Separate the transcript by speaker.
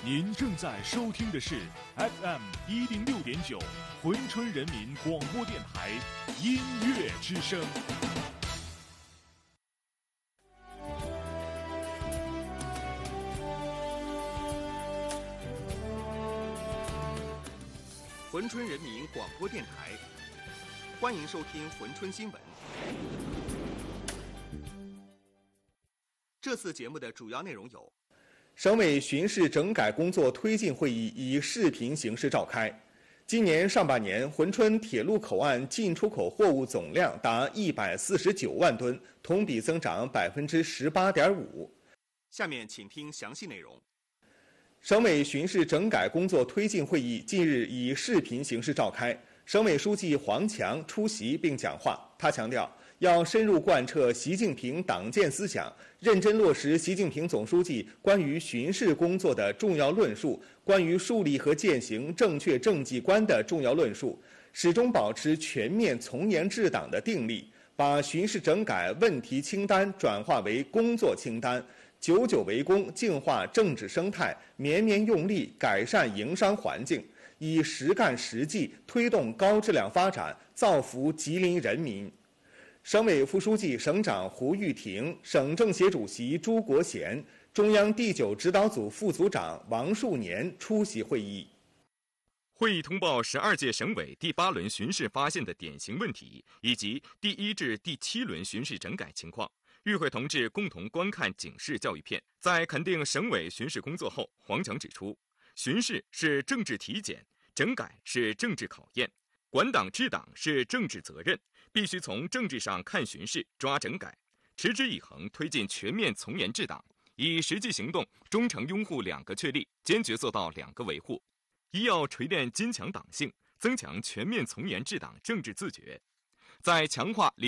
Speaker 1: 您正在收听的是 FM106.9珲春人民广播电台音乐之声。
Speaker 2: 珲春人民广播电台，欢迎收听珲春新闻。这次节目的主要内容有：
Speaker 3: 省委巡视整改工作推进会议以视频形式召开。今年上半年，珲春铁路口岸进出口货物总量达149万吨，同比增长18.5%。
Speaker 2: 下面请听详细内容。
Speaker 3: 省委巡视整改工作推进会议近日以视频形式召开，省委书记黄强出席并讲话。他强调，要深入贯彻习近平党建思想，认真落实习近平总书记关于巡视工作的重要论述，关于树立和践行正确政绩观的重要论述，始终保持全面从严治党的定力，把巡视整改问题清单转化为工作清单，久久为功，净化政治生态，绵绵用力改善营商环境，以实干实际推动高质量发展，造福吉林人民。省委副书记、省长胡玉婷，省政协主席朱国贤，中央第9指导组副组长王树年出席会议。
Speaker 4: 会议通报12届省委第8轮巡视发现的典型问题，以及第1至第7轮巡视整改情况。与会同志共同观看警示教育片。在肯定省委巡视工作后，黄强指出，巡视是政治体检，整改是政治考验，管党治党是政治责任，必须从政治上看巡视，抓整改，持之以恒推进全面从严治党，以实际行动忠诚拥护2个确立，坚决做到2个维护。一要锤炼坚强党性，增强全面从严治党政治自觉，在强化